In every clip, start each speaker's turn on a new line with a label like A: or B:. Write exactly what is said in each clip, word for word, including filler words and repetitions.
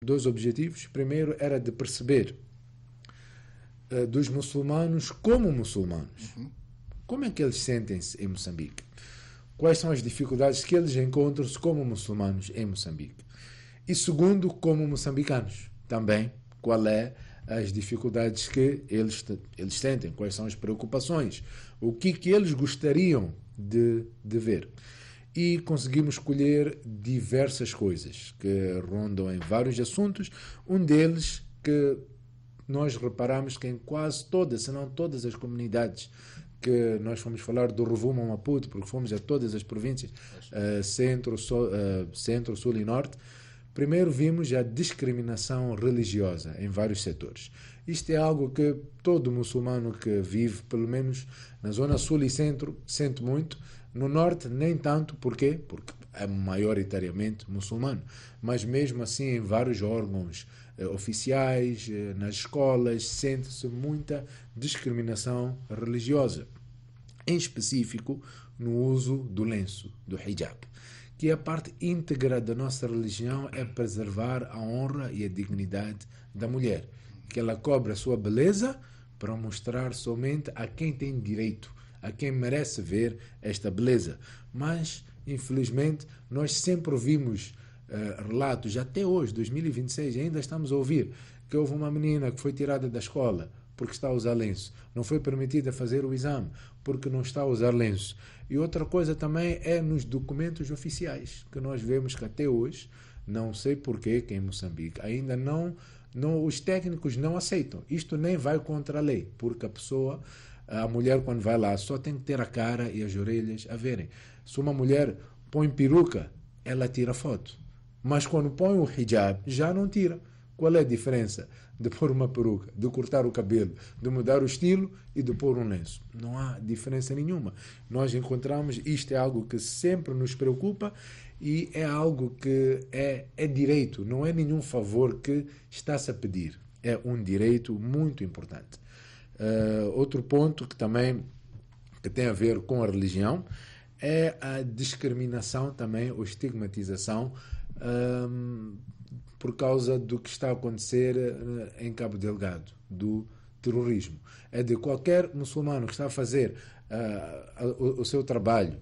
A: dois objetivos. Primeiro era de perceber uh, dos muçulmanos como muçulmanos. Uhum. Como é que eles sentem-se em Moçambique? Quais são as dificuldades que eles encontram-se como muçulmanos em Moçambique? E segundo, como moçambicanos também, qual é as dificuldades que eles, eles sentem, quais são as preocupações, o que, que eles gostariam de, de ver. E conseguimos escolher diversas coisas que rondam em vários assuntos. Um deles que nós reparamos que em quase todas, se não todas as comunidades que nós fomos falar do Rovuma ao Maputo, porque fomos a todas as províncias, uh, centro, so, uh, centro, sul e norte, primeiro vimos a discriminação religiosa em vários setores. Isto é algo que todo muçulmano que vive, pelo menos na zona sul e centro, sente muito. No norte, nem tanto. Porquê? Porque é maioritariamente muçulmano. Mas mesmo assim, em vários órgãos eh, oficiais, eh, nas escolas, sente-se muita discriminação religiosa. Em específico, no uso do lenço, do hijab, que a parte íntegra da nossa religião é preservar a honra e a dignidade da mulher, que ela cobre a sua beleza para mostrar somente a quem tem direito, a quem merece ver esta beleza. Mas, infelizmente, nós sempre ouvimos uh, relatos, até hoje, dois mil e vinte e seis, ainda estamos a ouvir que houve uma menina que foi tirada da escola porque está a usar lenço, não foi permitida fazer o exame porque não está a usar lenço. E outra coisa também é nos documentos oficiais, que nós vemos que até hoje, não sei porquê, que em Moçambique ainda não, não, os técnicos não aceitam. Isto nem vai contra a lei, porque a pessoa, a mulher quando vai lá, só tem que ter a cara e as orelhas a verem. Se uma mulher põe peruca, ela tira foto. Mas quando põe o hijab, já não tira. Qual é a diferença de pôr uma peruca, de cortar o cabelo, de mudar o estilo e de pôr um lenço? Não há diferença nenhuma. Nós encontramos, isto é algo que sempre nos preocupa e é algo que é, é direito, não é nenhum favor que está-se a pedir. É um direito muito importante. Uh, outro ponto que também que tem a ver com a religião é a discriminação também, ou estigmatização um, por causa do que está a acontecer em Cabo Delgado, do terrorismo. É de qualquer muçulmano que está a fazer uh, o, o seu trabalho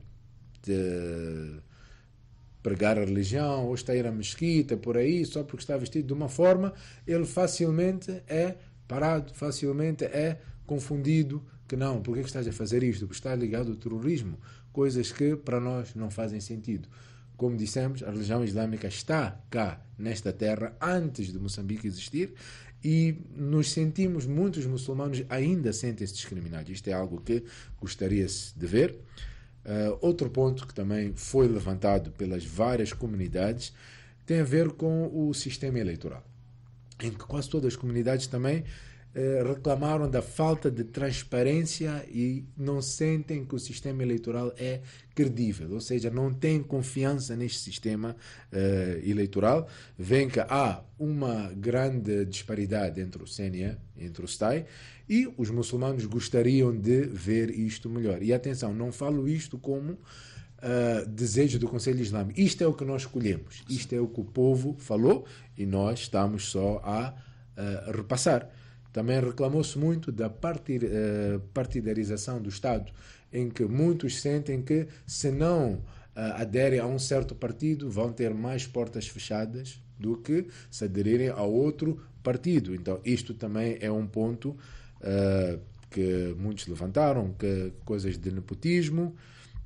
A: de pregar a religião, ou está a ir à mesquita, por aí, só porque está vestido de uma forma, ele facilmente é parado, facilmente é confundido, que não, porque é que estás a fazer isto? Porque está ligado ao terrorismo, coisas que para nós não fazem sentido. Como dissemos, a religião islâmica está cá, nesta terra, antes de Moçambique existir, e nos sentimos, muitos muçulmanos ainda sentem-se discriminados. Isto é algo que gostaria-se de ver. Uh, outro ponto que também foi levantado pelas várias comunidades tem a ver com o sistema eleitoral, em que quase todas as comunidades também reclamaram da falta de transparência e não sentem que o sistema eleitoral é credível, ou seja, não têm confiança neste sistema uh, eleitoral. Vêem que há uma grande disparidade entre o C N E, entre o S T A I, e os muçulmanos gostariam de ver isto melhor. E atenção, não falo isto como uh, desejo do Conselho Islâmico. Isto é o que nós escolhemos, isto é o que o povo falou e nós estamos só a uh, repassar. Também reclamou-se muito da partidarização do Estado, em que muitos sentem que, se não uh, aderem a um certo partido, vão ter mais portas fechadas do que se aderirem a outro partido. Então, isto também é um ponto uh, que muitos levantaram, que coisas de nepotismo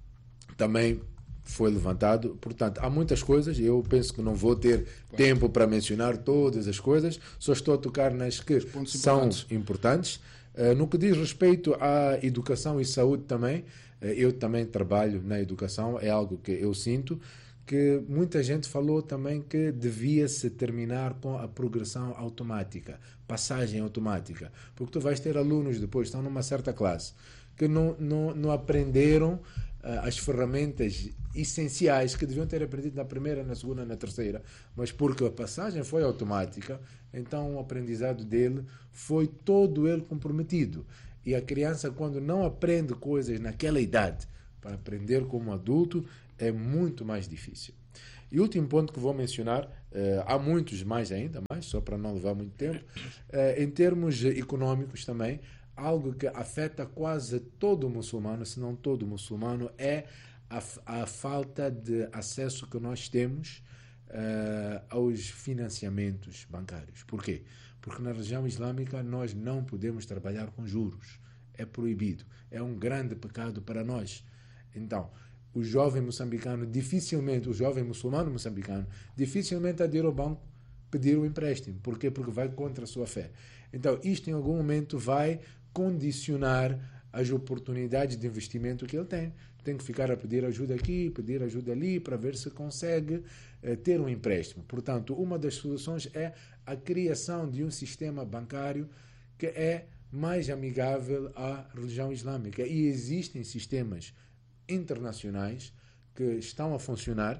A: também foi levantado. Portanto, há muitas coisas, eu penso que não vou ter claro. tempo para mencionar todas as coisas, só estou a tocar nas que são importantes. importantes. Uh, no que diz respeito à educação e saúde também, uh, eu também trabalho na educação, é algo que eu sinto, que muita gente falou também que devia-se terminar com a progressão automática, passagem automática, porque tu vais ter alunos depois, estão numa certa classe, que não, não, não aprenderam as ferramentas essenciais que deviam ter aprendido na primeira, na segunda, na terceira, mas porque a passagem foi automática, então o aprendizado dele foi todo ele comprometido. E a criança, quando não aprende coisas naquela idade, para aprender como adulto, é muito mais difícil. E o último ponto que vou mencionar, uh, há muitos mais ainda, mais, só para não levar muito tempo, uh, em termos económicos também, algo que afeta quase todo muçulmano, se não todo muçulmano, é a, a falta de acesso que nós temos uh, aos financiamentos bancários. Por quê? Porque na religião islâmica nós não podemos trabalhar com juros. É proibido. É um grande pecado para nós. Então, o jovem moçambicano dificilmente, o jovem muçulmano moçambicano, dificilmente adir ao banco pedir o empréstimo. Por quê? Porque vai contra a sua fé. Então, isto em algum momento vai condicionar as oportunidades de investimento que ele tem. Tem que ficar a pedir ajuda aqui, pedir ajuda ali, para ver se consegue eh, ter um empréstimo. Portanto, uma das soluções é a criação de um sistema bancário que é mais amigável à religião islâmica. E existem sistemas internacionais que estão a funcionar,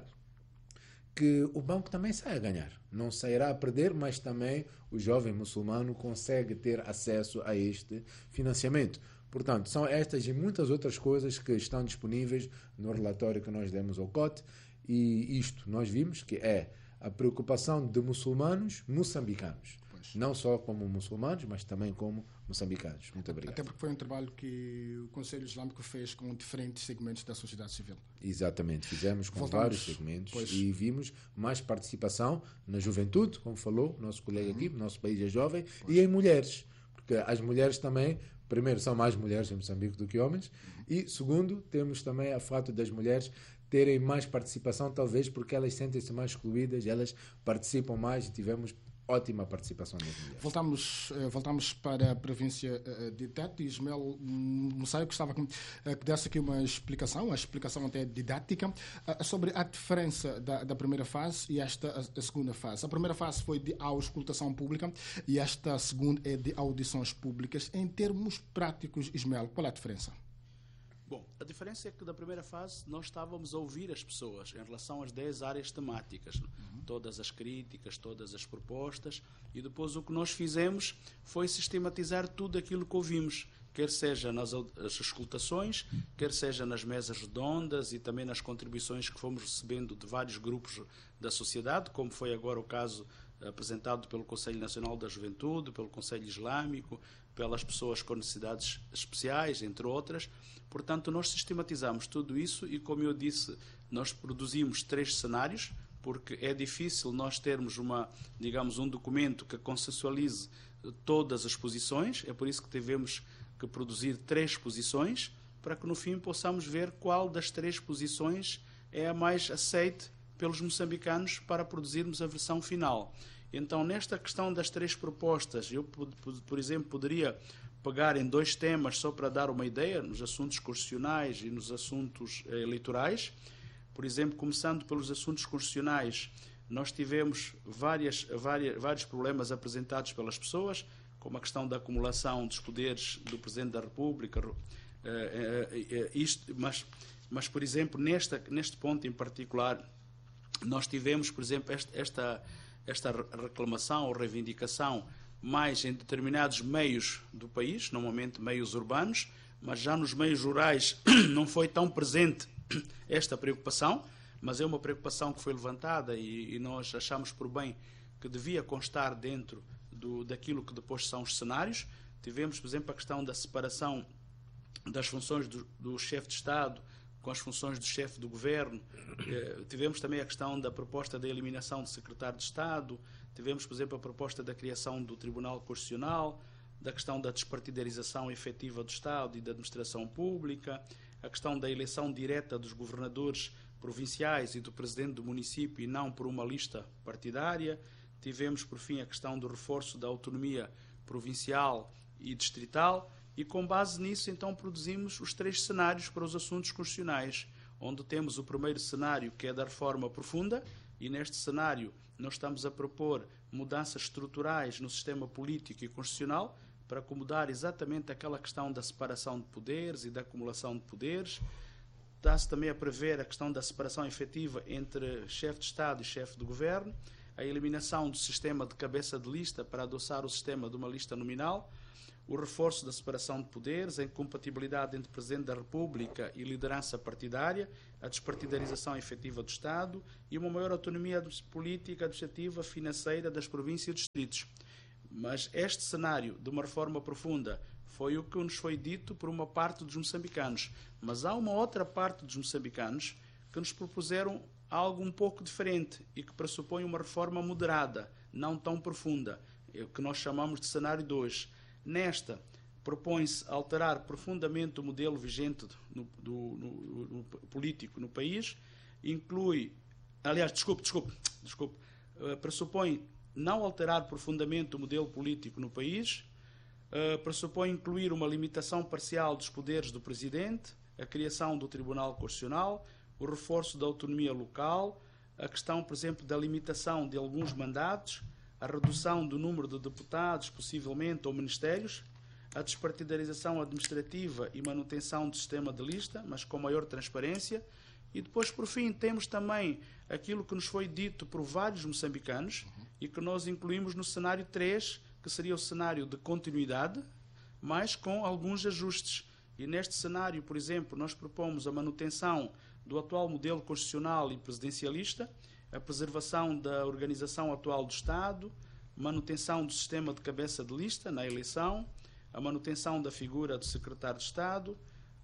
A: que o banco também sai a ganhar. Não sairá a perder, mas também o jovem muçulmano consegue ter acesso a este financiamento. Portanto, são estas e muitas outras coisas que estão disponíveis no relatório que nós demos ao C O T, e isto nós vimos que é a preocupação de muçulmanos moçambicanos. Não só como muçulmanos, mas também como moçambicanos. Muito obrigado.
B: Até porque foi um trabalho que o Conselho Islâmico fez com diferentes segmentos da sociedade civil.
A: Exatamente, fizemos com
B: Voltamos,
A: vários segmentos,
B: pois.
A: E vimos mais participação na juventude, como falou nosso colega aqui, uhum. Nosso país é jovem, pois. E em mulheres, porque as mulheres também, primeiro, são mais mulheres em Moçambique do que homens, uhum. E segundo, temos também o fato das mulheres terem mais participação, talvez porque elas sentem-se mais excluídas, elas participam mais e tivemos ótima participação das mulheres.
B: Voltamos, voltamos para a província de Tete. Ismael Moussaio, que estava que desse aqui uma explicação, a explicação até didática, sobre a diferença da, da primeira fase e esta a, a segunda fase. A primeira fase foi de auscultação pública e esta segunda é de audições públicas. Em termos práticos, Ismael, qual é a diferença?
C: Bom, a diferença é que da primeira fase nós estávamos a ouvir as pessoas em relação às dez áreas temáticas, uhum. Todas as críticas, todas as propostas, e depois o que nós fizemos foi sistematizar tudo aquilo que ouvimos, quer seja nas as escutações, quer seja nas mesas redondas e também nas contribuições que fomos recebendo de vários grupos da sociedade, como foi agora o caso apresentado pelo Conselho Nacional da Juventude, pelo Conselho Islâmico, pelas pessoas com necessidades especiais, entre outras. Portanto, nós sistematizamos tudo isso e, como eu disse, nós produzimos três cenários, porque é difícil nós termos uma, digamos, um documento que consensualize todas as posições. É por isso que tivemos que produzir três posições, para que no fim possamos ver qual das três posições é a mais aceite pelos moçambicanos para produzirmos a versão final. Então, nesta questão das três propostas, eu, por exemplo, poderia pegar em dois temas só para dar uma ideia, nos assuntos constitucionais e nos assuntos eleitorais. Por exemplo, começando pelos assuntos constitucionais, nós tivemos várias, várias, vários problemas apresentados pelas pessoas, como a questão da acumulação dos poderes do Presidente da República, isto, mas, mas, por exemplo, nesta, neste ponto em particular, nós tivemos, por exemplo, esta, esta reclamação ou reivindicação mais em determinados meios do país, normalmente meios urbanos, mas já nos meios rurais não foi tão presente esta preocupação, mas é uma preocupação que foi levantada e, e nós achamos por bem que devia constar dentro do, daquilo que depois são os cenários. Tivemos, por exemplo, a questão da separação das funções do, do chefe de Estado com as funções do chefe do governo. Eh, tivemos também a questão da proposta da eliminação do secretário de Estado. Tivemos, por exemplo, a proposta da criação do Tribunal Constitucional, da questão da despartidarização efetiva do Estado e da administração pública, a questão da eleição direta dos governadores provinciais e do presidente do município e não por uma lista partidária. Tivemos, por fim, a questão do reforço da autonomia provincial e distrital. E com base nisso, então, produzimos os três cenários para os assuntos constitucionais, onde temos o primeiro cenário, que é da reforma profunda, e neste cenário nós estamos a propor mudanças estruturais no sistema político e constitucional para acomodar exatamente aquela questão da separação de poderes e da acumulação de poderes. Está-se também a prever a questão da separação efetiva entre chefe de Estado e chefe de governo, a eliminação do sistema de cabeça de lista para adoçar o sistema de uma lista nominal, o reforço da separação de poderes, a incompatibilidade entre Presidente da República e liderança partidária, a despartidarização efetiva do Estado e uma maior autonomia política, administrativa, financeira das províncias e distritos. Mas este cenário de uma reforma profunda foi o que nos foi dito por uma parte dos moçambicanos. Mas há uma outra parte dos moçambicanos que nos propuseram algo um pouco diferente e que pressupõe uma reforma moderada, não tão profunda, o que nós chamamos de cenário dois. Nesta, propõe-se alterar profundamente o modelo vigente no, do, no, no político no país, inclui, aliás, desculpe, desculpe, desculpe, uh, pressupõe não alterar profundamente o modelo político no país, uh, pressupõe incluir uma limitação parcial dos poderes do Presidente, a criação do Tribunal Constitucional, o reforço da autonomia local, a questão, por exemplo, da limitação de alguns mandatos, a redução do número de deputados, possivelmente, ou ministérios, a despartidarização administrativa e manutenção do sistema de lista, mas com maior transparência. E depois, por fim, temos também aquilo que nos foi dito por vários moçambicanos uhum. e que nós incluímos no cenário três, que seria o cenário de continuidade, mas com alguns ajustes. E neste cenário, por exemplo, nós propomos a manutenção do atual modelo constitucional e presidencialista, a preservação da organização atual do Estado, manutenção do sistema de cabeça de lista na eleição, a manutenção da figura do secretário de Estado,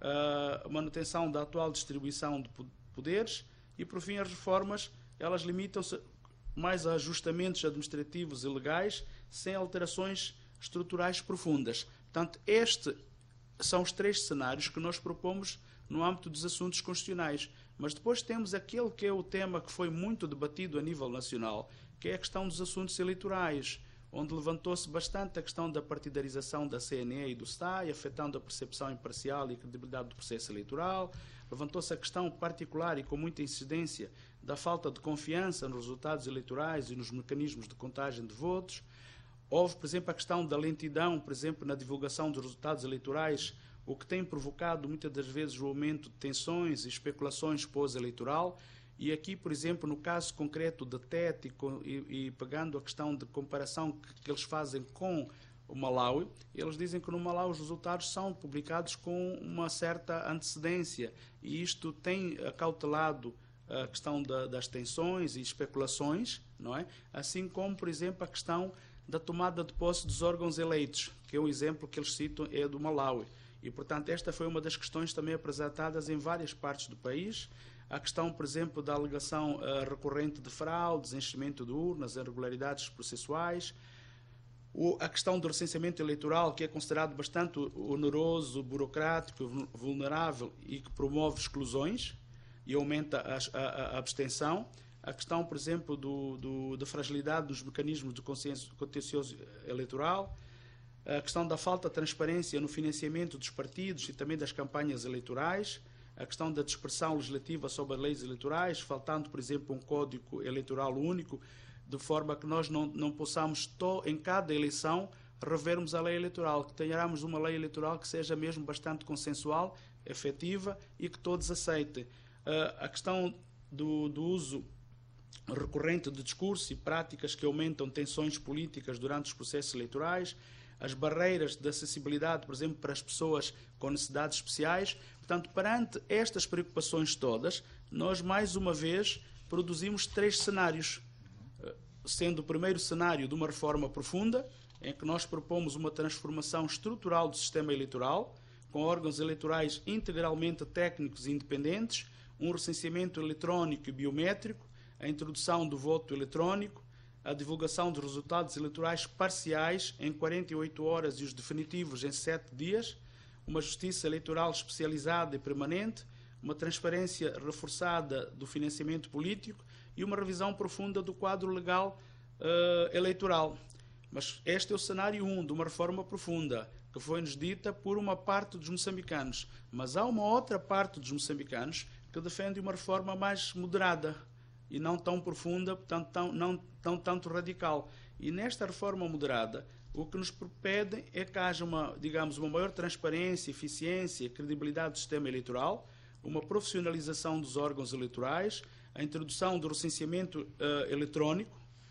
C: a manutenção da atual distribuição de poderes e, por fim, as reformas, elas limitam-se mais a ajustamentos administrativos e legais, sem alterações estruturais profundas. Portanto, estes são os três cenários que nós propomos no âmbito dos assuntos constitucionais. Mas depois temos aquele que é o tema que foi muito debatido a nível nacional, que é a questão dos assuntos eleitorais, onde levantou-se bastante a questão da partidarização da C N E e do S T A I, afetando a percepção imparcial e credibilidade do processo eleitoral. Levantou-se a questão particular e com muita incidência da falta de confiança nos resultados eleitorais e nos mecanismos de contagem de votos. Houve, por exemplo, a questão da lentidão, por exemplo, na divulgação dos resultados eleitorais, o que tem provocado muitas das vezes o aumento de tensões e especulações pós-eleitoral. E aqui, por exemplo, no caso concreto da T E T e, e, e pegando a questão de comparação que, que eles fazem com o Malawi, eles dizem que no Malawi os resultados são publicados com uma certa antecedência e isto tem acautelado a questão da, das tensões e especulações, não é? Assim como, por exemplo, a questão da tomada de posse dos órgãos eleitos, que é um exemplo que eles citam, é do Malawi. E, portanto, esta foi uma das questões também apresentadas em várias partes do país. A questão, por exemplo, da alegação uh, recorrente de fraudes, enchimento de urnas, irregularidades processuais. O, a questão do recenseamento eleitoral, que é considerado bastante oneroso, burocrático, vulnerável e que promove exclusões e aumenta a, a, a abstenção. A questão, por exemplo, do, do, da fragilidade dos mecanismos de contencioso eleitoral. A questão da falta de transparência no financiamento dos partidos e também das campanhas eleitorais, a questão da dispersão legislativa sobre as leis eleitorais, faltando, por exemplo, um código eleitoral único, de forma que nós não, não possamos, to, em cada eleição, revermos a lei eleitoral, que tenhamos uma lei eleitoral que seja mesmo bastante consensual, efetiva e que todos aceitem. Uh, a questão do, do uso recorrente de discurso e práticas que aumentam tensões políticas durante os processos eleitorais, as barreiras de acessibilidade, por exemplo, para as pessoas com necessidades especiais. Portanto, perante estas preocupações todas, nós, mais uma vez, produzimos três cenários, sendo o primeiro cenário de uma reforma profunda, em que nós propomos uma transformação estrutural do sistema eleitoral, com órgãos eleitorais integralmente técnicos e independentes, um recenseamento eletrónico e biométrico, a introdução do voto eletrónico, a divulgação dos resultados eleitorais parciais em quarenta e oito horas e os definitivos em sete dias, uma justiça eleitoral especializada e permanente, uma transparência reforçada do financiamento político e uma revisão profunda do quadro legal uh, eleitoral. Mas este é o cenário um de uma reforma profunda, que foi-nos dita por uma parte dos moçambicanos. Mas há uma outra parte dos moçambicanos que defende uma reforma mais moderada e não tão profunda, portanto, tão, não tão tanto radical. E nesta reforma moderada, o que nos pedem é que haja uma, digamos, uma maior transparência, eficiência e credibilidade do sistema eleitoral, uma profissionalização dos órgãos eleitorais, a introdução do recenseamento uh, eletrónico,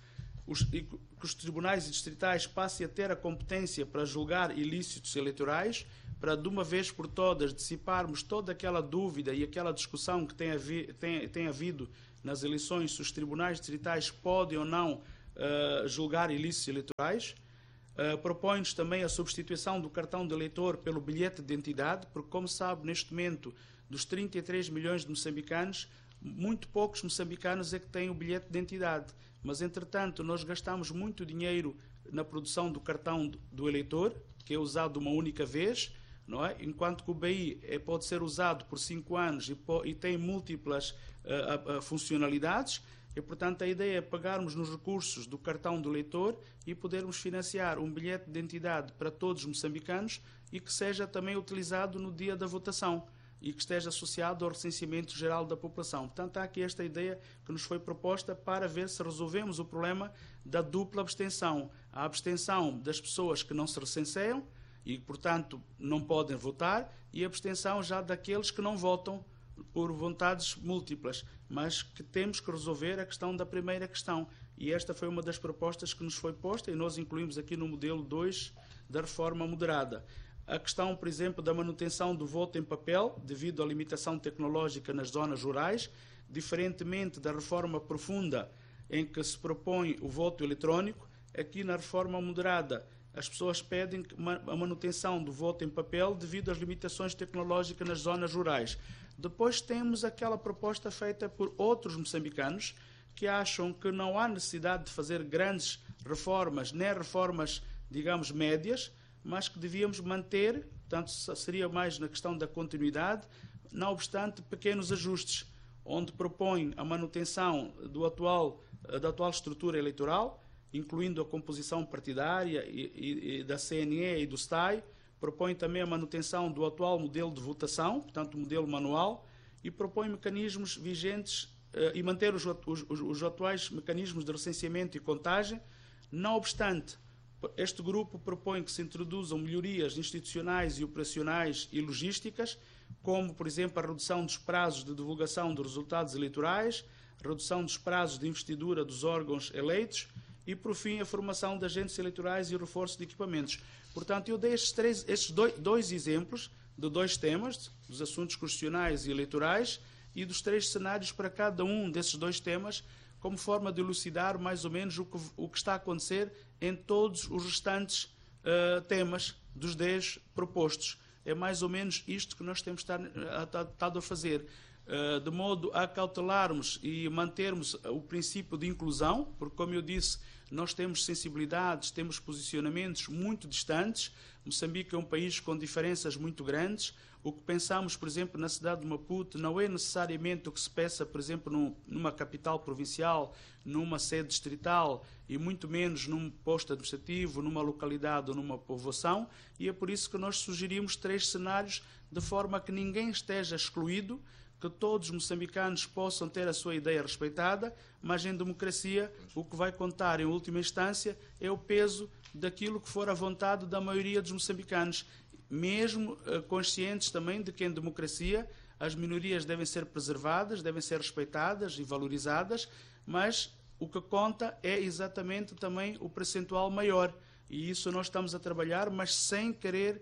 C: os, e que os tribunais distritais passem a ter a competência para julgar ilícitos eleitorais, para de uma vez por todas dissiparmos toda aquela dúvida e aquela discussão que tem, havi, tem, tem havido nas eleições, se os tribunais distritais podem ou não uh, julgar ilícitos eleitorais. Uh, propõe-nos também a substituição do cartão de eleitor pelo bilhete de identidade, porque, como sabe, neste momento, dos trinta e três milhões de moçambicanos, muito poucos moçambicanos é que têm o bilhete de identidade. Mas, entretanto, nós gastamos muito dinheiro na produção do cartão do eleitor, que é usado uma única vez, não é? Enquanto que o B I é, pode ser usado por cinco anos e, e tem múltiplas uh, uh, funcionalidades. E, portanto, a ideia é pagarmos nos recursos do cartão do eleitor e podermos financiar um bilhete de identidade para todos os moçambicanos e que seja também utilizado no dia da votação e que esteja associado ao recenseamento geral da população. Portanto, há aqui esta ideia que nos foi proposta para ver se resolvemos o problema da dupla abstenção. A abstenção das pessoas que não se recenseiam e, portanto, não podem votar, e a abstenção já daqueles que não votam por vontades múltiplas, mas que temos que resolver a questão da primeira questão. E esta foi uma das propostas que nos foi posta e nós incluímos aqui no modelo dois da reforma moderada. A questão, por exemplo, da manutenção do voto em papel, devido à limitação tecnológica nas zonas rurais, diferentemente da reforma profunda em que se propõe o voto eletrónico, aqui na reforma moderada as pessoas pedem a manutenção do voto em papel devido às limitações tecnológicas nas zonas rurais. Depois temos aquela proposta feita por outros moçambicanos que acham que não há necessidade de fazer grandes reformas, nem reformas, digamos, médias, mas que devíamos manter, portanto, seria mais na questão da continuidade, não obstante pequenos ajustes, onde propõe a manutenção do atual, da atual estrutura eleitoral, incluindo a composição partidária e, e, e da C N E e do S T A I, propõe também a manutenção do atual modelo de votação, portanto, modelo manual, e propõe mecanismos vigentes uh, e manter os, os, os atuais mecanismos de recenseamento e contagem. Não obstante, este grupo propõe que se introduzam melhorias institucionais e operacionais e logísticas, como, por exemplo, a redução dos prazos de divulgação dos resultados eleitorais, a redução dos prazos de investidura dos órgãos eleitos e, por fim, a formação de agentes eleitorais e o reforço de equipamentos. Portanto, eu dei estes, três, estes dois, dois exemplos de dois temas, dos assuntos constitucionais e eleitorais, e dos três cenários para cada um desses dois temas, como forma de elucidar mais ou menos o que, o que está a acontecer em todos os restantes uh, temas dos dez propostos. É mais ou menos isto que nós temos estado a fazer, uh, de modo a cautelarmos e mantermos o princípio de inclusão, porque, como eu disse, nós temos sensibilidades, temos posicionamentos muito distantes. Moçambique é um país com diferenças muito grandes. O que pensamos, por exemplo, na cidade de Maputo, não é necessariamente o que se peça, por exemplo, num, numa capital provincial, numa sede distrital e muito menos num posto administrativo, numa localidade ou numa povoação, e é por isso que nós sugerimos três cenários de forma a que ninguém esteja excluído, que todos os moçambicanos possam ter a sua ideia respeitada, mas em democracia o que vai contar em última instância é o peso daquilo que for a vontade da maioria dos moçambicanos, mesmo uh, conscientes também de que em democracia as minorias devem ser preservadas, devem ser respeitadas e valorizadas, mas o que conta é exatamente também o percentual maior. E isso nós estamos a trabalhar, mas sem querer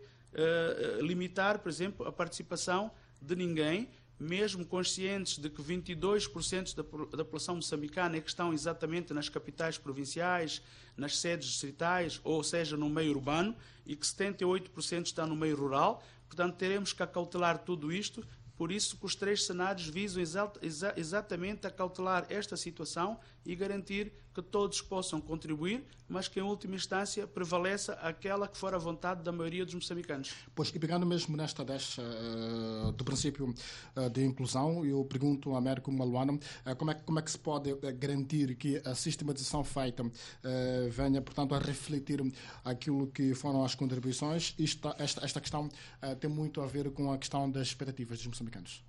C: uh, limitar, por exemplo, a participação de ninguém, mesmo conscientes de que vinte e dois por cento da, da população moçambicana é que estão exatamente nas capitais provinciais, nas sedes distritais, ou seja, no meio urbano, e que setenta e oito por cento está no meio rural. Portanto, teremos que acautelar tudo isto, por isso que os três cenários visam exa exa exatamente a cautelar esta situação e garantir que todos possam contribuir, mas que em última instância prevaleça aquela que for a vontade da maioria dos moçambicanos.
B: Pois, e pegando mesmo nesta deixa uh, do princípio uh, de inclusão, eu pergunto a Américo Maluana uh, como, é, como é que se pode uh, garantir que a sistematização feita uh, venha, portanto, a refletir aquilo que foram as contribuições. Isto, esta, esta questão uh, tem muito a ver com a questão das expectativas dos moçambicanos.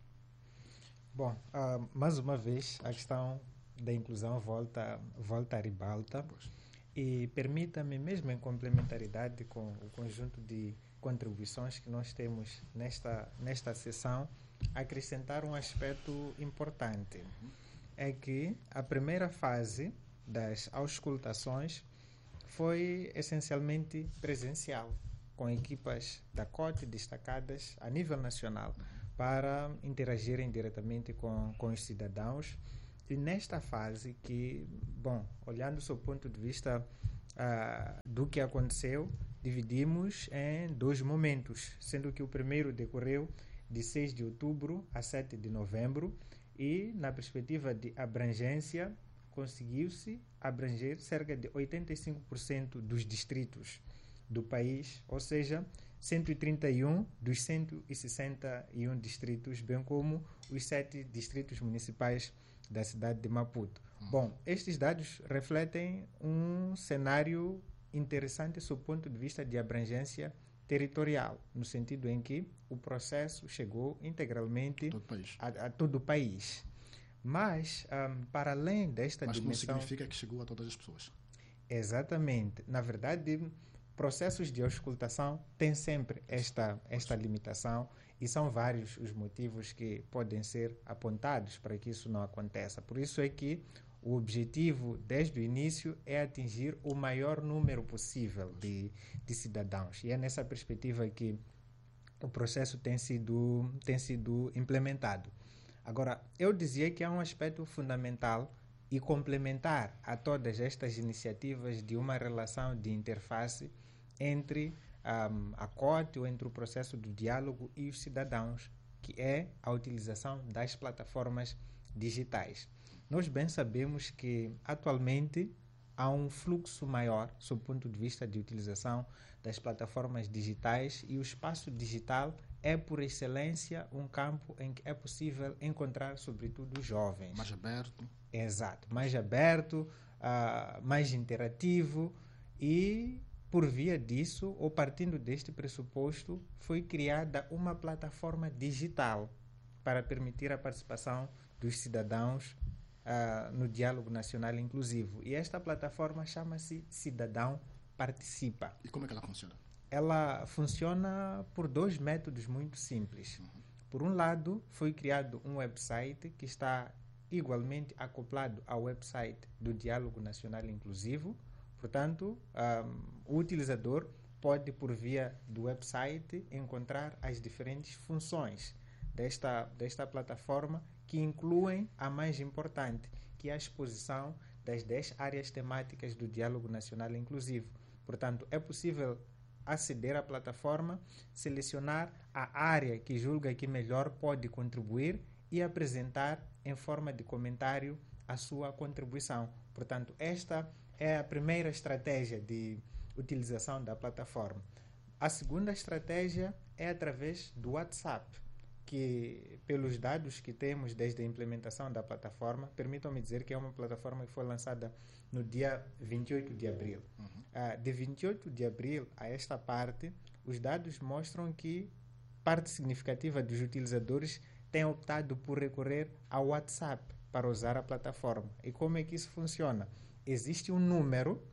D: Bom, uh, mais uma vez, a questão da inclusão volta, volta à ribalta. Pois. E permita-me, mesmo em complementaridade com o conjunto de contribuições que nós temos nesta, nesta sessão, acrescentar um aspecto importante. Uhum. É que a primeira fase das auscultações foi essencialmente presencial, com equipas da C O T destacadas a nível nacional para interagirem diretamente com, com os cidadãos. E nesta fase que, bom, olhando do seu ponto de vista uh, do que aconteceu, dividimos em dois momentos, sendo que o primeiro decorreu de seis de outubro a sete de novembro e, na perspectiva de abrangência, conseguiu-se abranger cerca de oitenta e cinco por cento dos distritos do país, ou seja, cento e trinta e um dos cento e sessenta e um distritos, bem como os sete distritos municipais da cidade de Maputo. Hum. Bom, estes dados refletem um cenário interessante sob o ponto de vista de abrangência territorial, no sentido em que o processo chegou integralmente
B: todo país.
D: A, a todo o país. Mas, um, para além desta
B: Mas
D: dimensão...
B: não significa que chegou a todas as pessoas.
D: Exatamente. Na verdade, processos de auscultação têm sempre esta, esta limitação e são vários os motivos que podem ser apontados para que isso não aconteça. Por isso é que o objetivo, desde o início, é atingir o maior número possível de, de cidadãos. E é nessa perspectiva que o processo tem sido, tem sido implementado. Agora, eu dizia que há um aspecto fundamental e complementar a todas estas iniciativas de uma relação de interface entre um, a C O T, ou entre o processo do diálogo e os cidadãos, que é a utilização das plataformas digitais. Nós bem sabemos que, atualmente, há um fluxo maior, sob o ponto de vista de utilização das plataformas digitais, e o espaço digital é, por excelência, um campo em que é possível encontrar, sobretudo, jovens.
B: Mais aberto.
D: Exato, mais aberto, uh, mais interativo e, por via disso, ou partindo deste pressuposto, foi criada uma plataforma digital para permitir a participação dos cidadãos uh, no diálogo nacional inclusivo. E esta plataforma chama-se Cidadão Participa.
B: E como é que ela funciona?
D: Ela funciona por dois métodos muito simples. Uhum. Por um lado, foi criado um website que está igualmente acoplado ao website do Diálogo Nacional Inclusivo. Portanto, um, o utilizador pode, por via do website, encontrar as diferentes funções desta, desta plataforma, que incluem a mais importante, que é a exposição das dez áreas temáticas do Diálogo Nacional Inclusivo. Portanto, é possível aceder à plataforma, selecionar a área que julga que melhor pode contribuir e apresentar em forma de comentário a sua contribuição. Portanto, esta é a primeira estratégia de utilização da plataforma. A segunda estratégia é através do WhatsApp, que, pelos dados que temos desde a implementação da plataforma, permitam-me dizer que é uma plataforma que foi lançada no dia vinte e oito de abril. Uhum. Uh, de vinte e oito de abril a esta parte, os dados mostram que parte significativa dos utilizadores tem optado por recorrer ao WhatsApp para usar a plataforma. E como é que isso funciona? Existe um número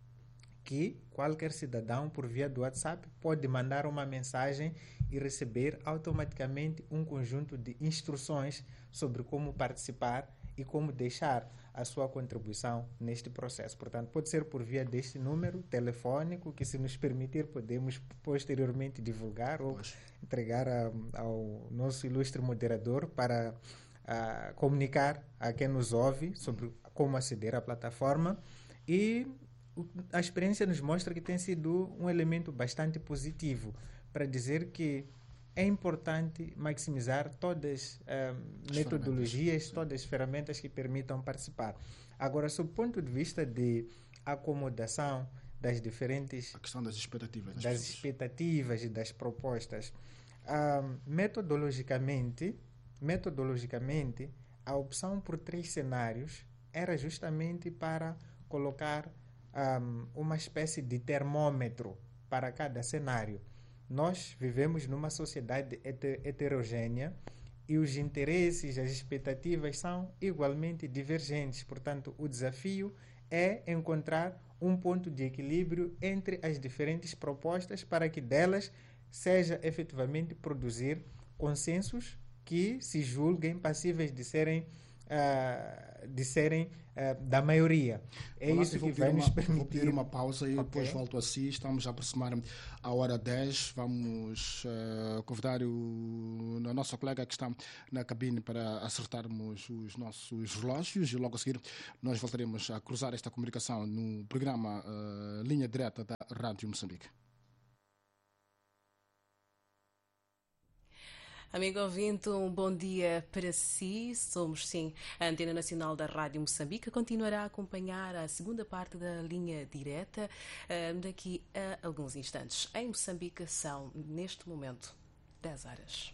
D: que qualquer cidadão, por via do WhatsApp, pode mandar uma mensagem e receber automaticamente um conjunto de instruções sobre como participar e como deixar a sua contribuição neste processo. Portanto, pode ser por via deste número telefônico, que, se nos permitir, podemos posteriormente divulgar ou pois. entregar a, ao nosso ilustre moderador para a, comunicar a quem nos ouve sobre como aceder à plataforma. E a experiência nos mostra que tem sido um elemento bastante positivo para dizer que é importante maximizar todas as um, metodologias, todas as ferramentas que permitam participar. Agora, sob o ponto de vista de acomodação das diferentes...
B: A questão das expectativas. Das,
D: das expectativas e das propostas. Um, metodologicamente, metodologicamente, a opção por três cenários era justamente para colocar um, uma espécie de termômetro para cada cenário. Nós vivemos numa sociedade heterogênea e os interesses, as expectativas são igualmente divergentes. Portanto, o desafio é encontrar um ponto de equilíbrio entre as diferentes propostas para que delas seja efetivamente produzir consensos que se julguem passíveis de serem, uh, de serem uh, da maioria. É
B: Olá,
D: isso que
B: vai
D: nos
B: uma,
D: permitir...
B: Vou pedir uma pausa e
D: okay.
B: depois volto a si. Estamos a aproximar a hora dez. Vamos uh, convidar o, a nossa colega que está na cabine para acertarmos os nossos relógios e logo a seguir nós voltaremos a cruzar esta comunicação no programa uh, Linha Direta da Rádio Moçambique.
E: Amigo ouvinte, um bom dia para si. Somos, sim, a Antena Nacional da Rádio Moçambique. Continuará a acompanhar a segunda parte da Linha Direta daqui a alguns instantes. Em Moçambique são, neste momento, dez horas.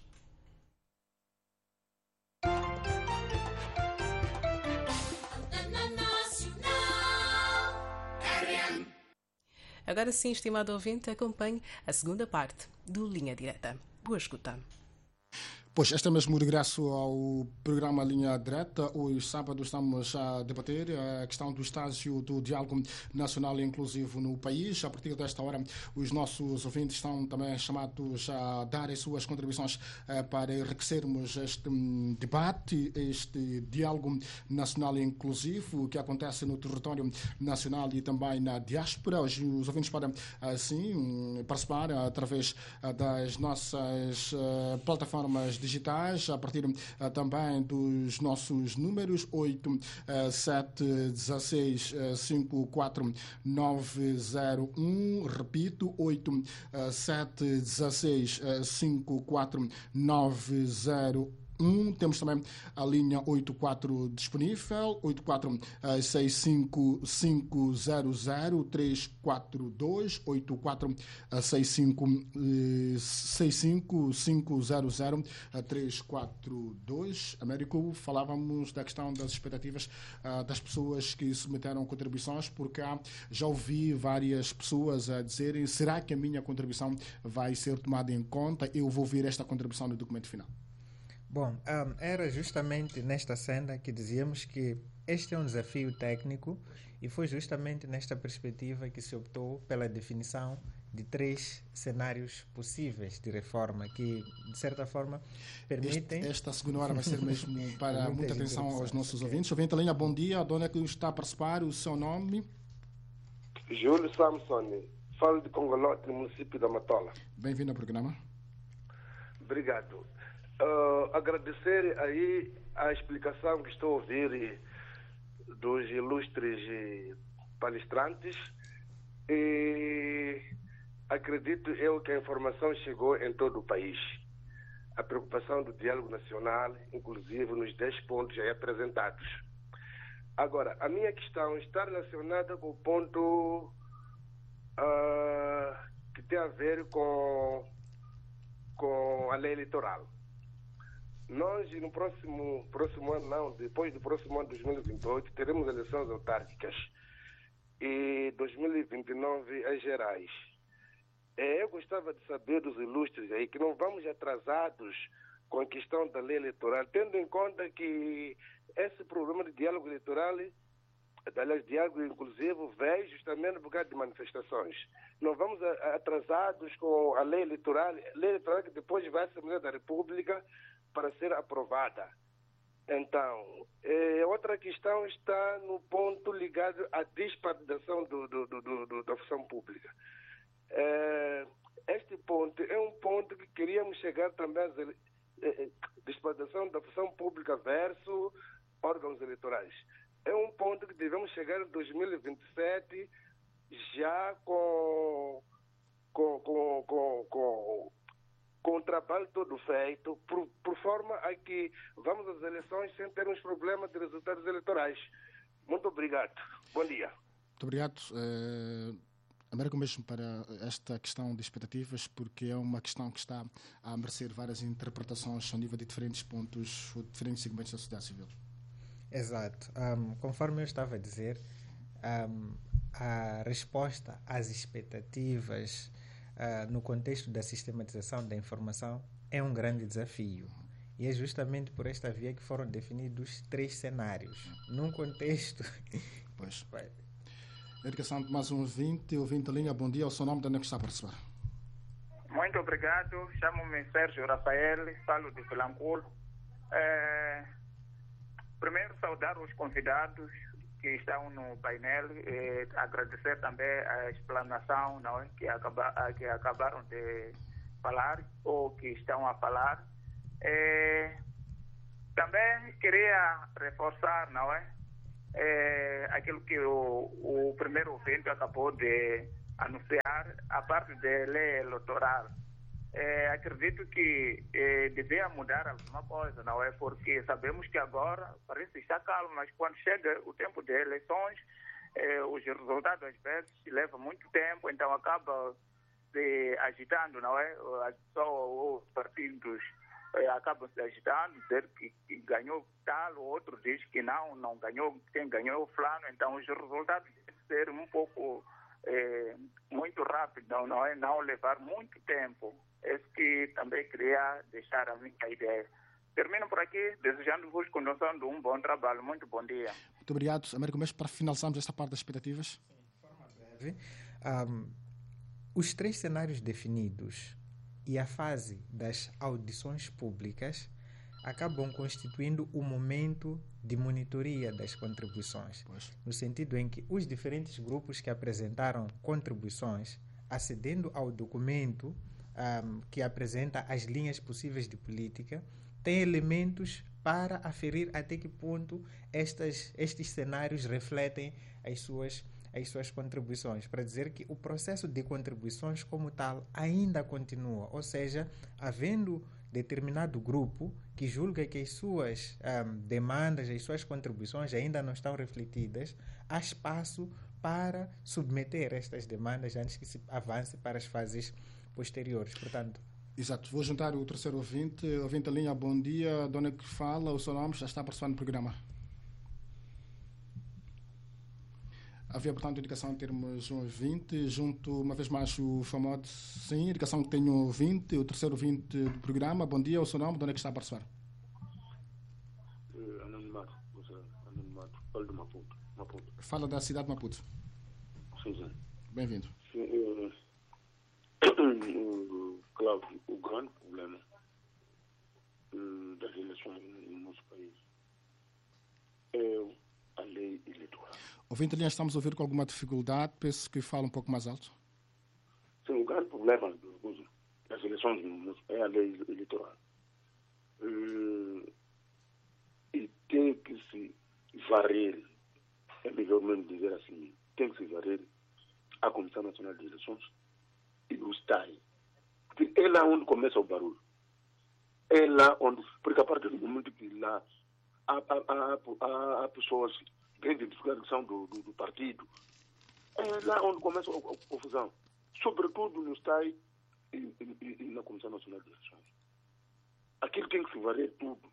E: Agora sim, estimado ouvinte, acompanhe a segunda parte do Linha Direta. Boa escuta.
B: Pois, este é mesmo o regresso ao programa Linha Direta. Hoje, sábado, estamos a debater a questão do estágio do diálogo nacional e inclusivo no país. A partir desta hora, os nossos ouvintes estão também chamados a dar as suas contribuições eh, para enriquecermos este um, debate, este diálogo nacional e inclusivo que acontece no território nacional e também na diáspora. Os, os ouvintes podem, assim, participar através das nossas uh, plataformas digitais, a partir uh, também dos nossos números oito sete um seis cinco quatro nove zero um, repito, oito sete um seis cinco quatro nove zero um. Um, temos também a linha oitenta e quatro disponível, oito quatro seis cinco cinco zero zero três quatro dois, oito quatro seis cinco cinco zero zero três quatro dois. Américo, falávamos da questão das expectativas uh, das pessoas que submeteram contribuições, porque há, já ouvi várias pessoas a dizerem: será que a minha contribuição vai ser tomada em conta? Eu vou ver esta contribuição no documento final.
D: Bom, um, era justamente nesta senda que dizíamos que este é um desafio técnico e foi justamente nesta perspectiva que se optou pela definição de três cenários possíveis de reforma que, de certa forma, permitem...
B: Este, esta segunda hora vai ser mesmo para muita atenção aos nossos okay. ouvintes. Ouvinte, a linha, bom dia. A dona que está a participar, o seu nome?
F: Júlio Samson. Falo de Congolote, no município da Matola.
B: Bem-vindo ao programa.
F: Obrigado. Uh, agradecer aí a explicação que estou a ouvir dos ilustres palestrantes e acredito eu que a informação chegou em todo o país. A preocupação do diálogo nacional, inclusive nos dez pontos aí apresentados. Agora, a minha questão está relacionada com o ponto uh, que tem a ver com, com a lei eleitoral. Nós, no próximo, próximo ano, não, depois do próximo ano de dois mil e vinte e oito, teremos eleições autárquicas e dois mil e vinte e nove as gerais. Eu gostava de saber dos ilustres aí que não vamos atrasados com a questão da lei eleitoral, tendo em conta que esse problema de diálogo eleitoral, aliás, diálogo inclusivo, veio justamente por causa de manifestações. Não vamos atrasados com a lei eleitoral, lei eleitoral que depois vai à Assembleia da República para ser aprovada. Então, eh, outra questão está no ponto ligado à despartidação do, do, do, do, da função pública. Eh, este ponto é um ponto que queríamos chegar também às eh, despartidação da função pública versus órgãos eleitorais. É um ponto que devemos chegar em dois mil e vinte e sete já com com, com, com, com com o trabalho todo feito, por, por forma a que vamos às eleições sem termos problema de resultados eleitorais. Muito obrigado. Bom dia.
B: Muito obrigado. Uh, Américo, mesmo para esta questão de expectativas, porque é uma questão que está a merecer várias interpretações ao nível de diferentes pontos, ou diferentes segmentos da sociedade civil.
D: Exato. Um, conforme eu estava a dizer, um, a resposta às expectativas Uh, no contexto da sistematização da informação é um grande desafio e é justamente por esta via que foram definidos três cenários num contexto.
B: Pois. Educação de mais um ouvinte, ouvinte da linha, bom dia, o seu nome, de onde é que está a participar?
G: Muito obrigado, chamo-me Sérgio Rafael, falo de Vilanculo. É... Primeiro saudar os convidados que estão no painel, eh, agradecer também a explanação, não é? que, acaba, que acabaram de falar ou que estão a falar. Eh, também queria reforçar, não é? Eh, aquilo que o, o primeiro ouvinte acabou de anunciar, a parte da lei eleitoral. É, acredito que é, devia mudar alguma coisa, não é? Porque sabemos que agora parece estar calmo, mas quando chega o tempo de eleições, é, os resultados às vezes levam muito tempo, então acaba se agitando, não é? As pessoas, os partidos é, acabam se agitando, dizer que, que ganhou tal, o outro diz que não, não ganhou, quem ganhou o fulano, então os resultados devem ser um pouco é, muito rápido, não, não é? Não levar muito tempo. Esse que também queria deixar a minha ideia. Termino por aqui, desejando-vos condução de um bom trabalho. Muito bom dia.
B: Muito obrigado, Américo Mestre. Para finalizarmos esta parte das expectativas.
D: Sim, de forma breve. Um, os três cenários definidos e a fase das audições públicas acabam constituindo o momento de monitoria das contribuições. Pois. No sentido em que os diferentes grupos que apresentaram contribuições, acedendo ao documento Um, que apresenta as linhas possíveis de política, tem elementos para aferir até que ponto estas, estes cenários refletem as suas, as suas contribuições, para dizer que o processo de contribuições como tal ainda continua, ou seja, havendo determinado grupo que julga que as suas um, demandas, as suas contribuições ainda não estão refletidas, há espaço para submeter estas demandas antes que se avance para as fases posteriores, portanto.
B: Exato. Vou juntar o terceiro ouvinte. Ouvinte da linha, bom dia. Dona que fala, o seu nome já está participando no programa. Havia, portanto, indicação de termos um ouvinte. Junto, uma vez mais, o famoso, sim, indicação que tenho um ouvinte, o terceiro ouvinte do programa. Bom dia, o seu nome, Dona que está a participar.
H: Uh, Anonimato, Anonimato, falo de Maputo. Maputo.
B: Fala da cidade de Maputo.
H: Sim, sim.
B: Bem-vindo.
H: Sim, uh, Cláudio, o grande problema uh, das eleições no nosso país é a lei eleitoral.
B: Ouvinte, linha, estamos a ouvir com alguma dificuldade, penso que fala um pouco mais alto.
H: Sim, o grande problema das eleições no nosso país é a lei eleitoral. Uh, e tem que se varrer, é melhor mesmo dizer assim, tem que se varrer a Comissão Nacional de Eleições e o S T A I. É lá onde começa o barulho. É lá onde, porque a partir do momento que lá há, há, há, há pessoas que identificação do, do, do partido, é lá onde começa a, a confusão. Sobretudo no S T A I e, e, e na Comissão Nacional de Eleições. Aquilo tem que se varrer tudo.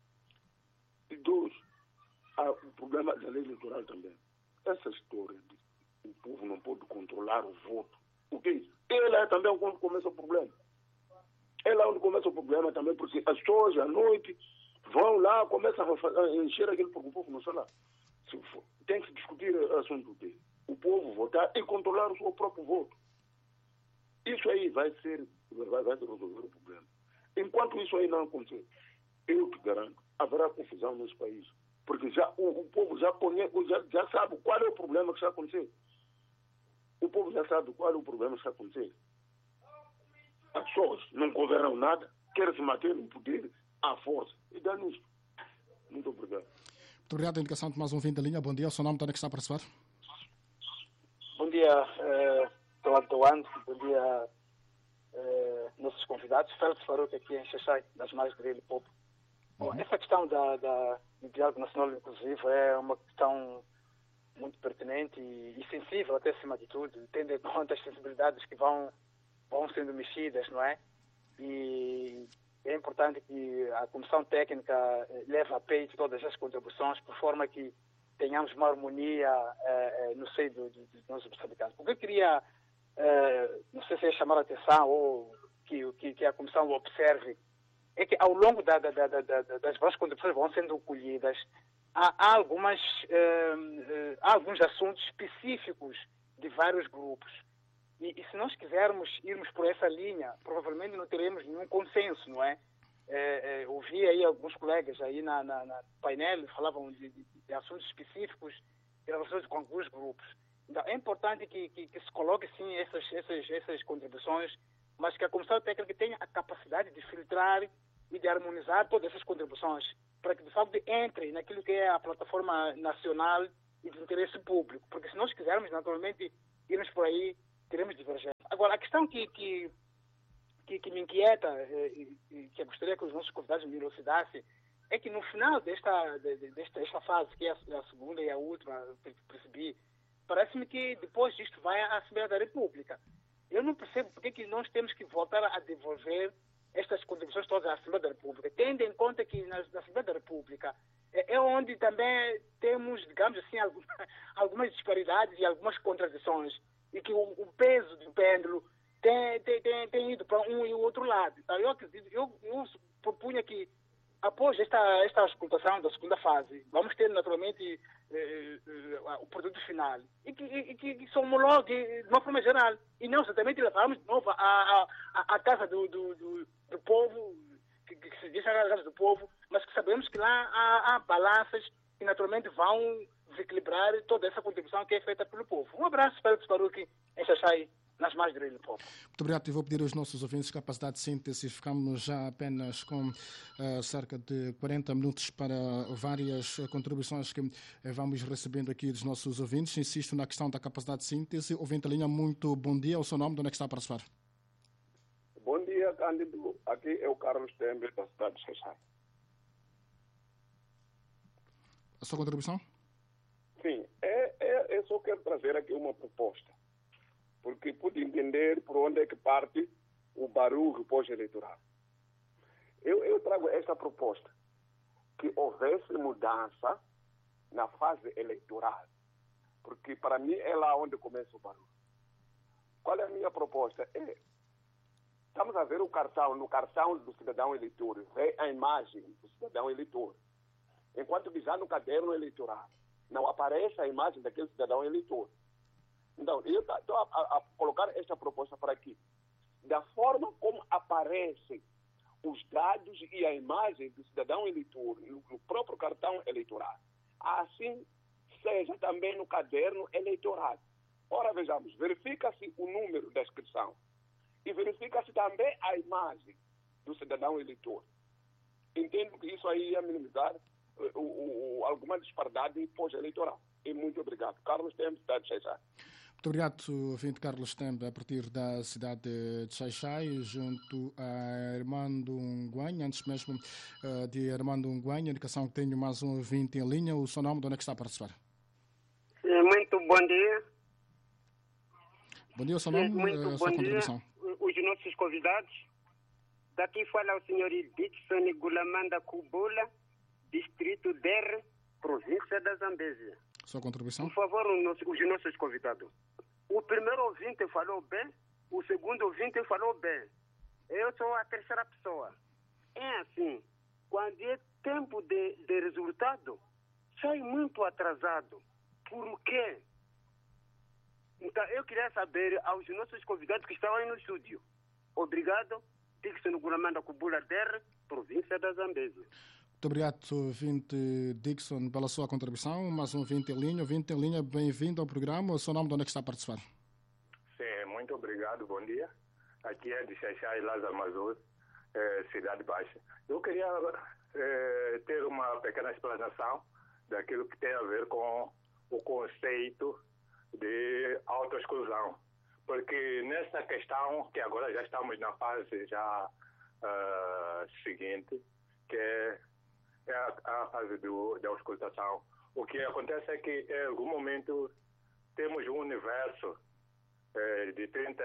H: E dois, há o problema da lei eleitoral também. Essa história de o povo não pode controlar o voto. O que é lá também onde começa o problema. É lá onde começa o problema também, porque as pessoas à noite vão lá, começam a encher aquele porque o povo não está lá. Tem que se discutir o assunto dele. O povo votar e controlar o seu próprio voto. Isso aí vai ser, vai, vai resolver o problema. Enquanto isso aí não acontecer, eu te garanto, haverá confusão nesse país. Porque já, o, o povo já, conhece, já, já sabe qual é o problema que está acontecendo. O povo já sabe qual é o problema que está acontecendo. As pessoas não governam nada, querem se manter no poder à força. E dá nisso. Muito obrigado.
B: Muito obrigado. A indicação de mais um ouvinte da linha. Bom dia. O seu nome, onde é que está a participar?
I: Bom dia, estou uh, atuando. Bom dia, uh, nossos convidados. Félix Faruque aqui em Xaxai, das Margens de Limpopo. Bom, uhum. Essa questão da, da, do diálogo nacional inclusivo é uma questão muito pertinente e, e sensível, até acima de tudo, tendo em conta as sensibilidades que vão, vão sendo mexidas, não é? E é importante que a Comissão Técnica leve a peito todas as contribuições, por forma que tenhamos uma harmonia eh, no seio dos do, do nossos moçambicanos. O que eu queria, eh, não sei se é chamar a atenção ou que, que, que a Comissão observe, é que ao longo da, da, da, da, das várias contribuições vão sendo colhidas, há, há, algumas, eh, eh, há alguns assuntos específicos de vários grupos. E, e se nós quisermos irmos por essa linha, provavelmente não teremos nenhum consenso, não é? É, é, ouvi aí alguns colegas aí na, na, na painel falavam de, de, de assuntos específicos e relações com alguns grupos. Então, é importante que, que, que se coloque, sim, essas, essas, essas contribuições, mas que a Comissão Técnica tenha a capacidade de filtrar e de harmonizar todas essas contribuições, para que, de facto, entre naquilo que é a plataforma nacional e de interesse público. Porque se nós quisermos, naturalmente, irmos por aí, teremos divergência. Agora, a questão que, que, que, que me inquieta, e, e que eu gostaria que os nossos convidados me elucidassem, é que no final desta, desta, desta fase, que é a, a segunda e a última, que percebi, parece-me que depois disto vai à Assembleia da República. Eu não percebo porque que nós temos que voltar a devolver estas contribuições todas à Assembleia da República, tendo em conta que na, na Assembleia da República é, é onde também temos, digamos assim, algumas, algumas disparidades e algumas contradições, e que o, o peso do pêndulo tem, tem, tem, tem ido para um e o outro lado. Então, eu acredito, eu, eu propunha que após esta, esta auscultação da segunda fase, vamos ter naturalmente eh, eh, o produto final e que, e, que, que se homologue de uma forma geral e não exatamente levarmos de novo à, à, à casa do, do, do, do povo, que, que se diz a casa do povo, mas que sabemos que lá há, há balanças que naturalmente vão desequilibrar toda essa contribuição que é feita pelo povo. Um abraço para o Baruque em Xaxai, nas mais do povo.
B: Muito obrigado. Eu vou pedir aos nossos ouvintes capacidade de síntese. Ficamos já apenas com uh, cerca de quarenta minutos para várias contribuições que uh, vamos recebendo aqui dos nossos ouvintes. Insisto na questão da capacidade de síntese. Ouvinte linha, muito bom dia. O seu nome, de onde é que está a participar?
H: Bom dia, Cândido. Aqui é o Carlos Tembe, da cidade de Xaxai.
B: A sua contribuição?
H: Sim, é, é, eu só quero trazer aqui uma proposta, porque pude entender por onde é que parte o barulho pós-eleitoral. Eu, eu trago esta proposta, que houvesse mudança na fase eleitoral, porque para mim é lá onde começa o barulho. Qual é a minha proposta? É, estamos a ver o cartão, no cartão do cidadão eleitor, vê a imagem do cidadão eleitor, enquanto que já no caderno eleitoral não aparece a imagem daquele cidadão eleitor. Então, eu estou a, a, a colocar esta proposta para aqui. Da forma como aparecem os dados e a imagem do cidadão eleitor no, no próprio cartão eleitoral, assim seja também no caderno eleitoral. Ora, vejamos, verifica-se o número da inscrição e verifica-se também a imagem do cidadão eleitor. Entendo que isso aí ia minimizar o, o, o, alguma disparidade pós-eleitoral. E muito obrigado. Carlos Tempo, cidade de Xaixai.
B: Muito obrigado, ouvinte Carlos Tempo, a partir da cidade de Xaixai, junto a Armando Nguanha. Antes mesmo uh, de Armando Nguanha, a indicação que tenho mais um ouvinte em linha. O seu nome, de onde é que está a participar?
J: Sim, muito bom dia.
B: Bom dia, o seu nome,
J: Sim, muito
B: a sua
J: bom
B: contribuição.
J: Dia, os nossos convidados. Daqui fala o senhor Dixon Gulamanda Kubula, distrito D E R, província da Zambésia.
B: Sua contribuição?
J: Por favor, os nossos convidados. O primeiro ouvinte falou bem, o segundo ouvinte falou bem. Eu sou a terceira pessoa. É assim, quando é tempo de, de resultado, sai muito atrasado. Por quê? Então, eu queria saber aos nossos convidados que estão aí no estúdio. Obrigado. Dixon Gulamanda Kubula D E R, província da Zambésia.
B: Muito obrigado, ouvinte Dixon, pela sua contribuição. Mais um ouvinte em linha. Ouvinte em linha, bem-vindo ao programa. O seu nome, de onde é que está a participar?
K: Sim, muito obrigado. Bom dia. Aqui é de Xaixai, Lázaro Mazur, eh, Cidade Baixa. Eu queria eh, ter uma pequena explanação daquilo que tem a ver com o conceito de autoexclusão. Porque nessa questão, que agora já estamos na fase já uh, seguinte, que é é a, a fase do, da auscultação. O que acontece é que, em algum momento, temos um universo eh, de trinta